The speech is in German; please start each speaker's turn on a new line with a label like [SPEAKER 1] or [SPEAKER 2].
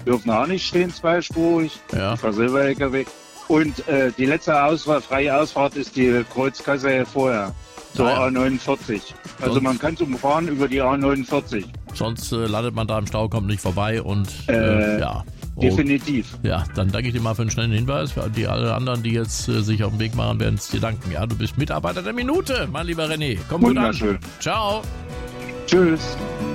[SPEAKER 1] dürfen auch nicht stehen, zweispurig.
[SPEAKER 2] Ja.
[SPEAKER 1] Ich fahre selber LKW. Und die letzte freie Ausfahrt ist die Kreuzkasse vorher, zur A49. Also man kann es umfahren über die A49.
[SPEAKER 2] Sonst landet man da im Stau, kommt nicht vorbei und ja.
[SPEAKER 1] Definitiv.
[SPEAKER 2] Ja, dann danke ich dir mal für einen schnellen Hinweis. Für die alle anderen, die jetzt sich auf den Weg machen, werden es dir danken. Ja, du bist Mitarbeiter der Minute, mein lieber René. Komm gut an.
[SPEAKER 1] Wunderschön.
[SPEAKER 2] Ciao.
[SPEAKER 1] Tschüss.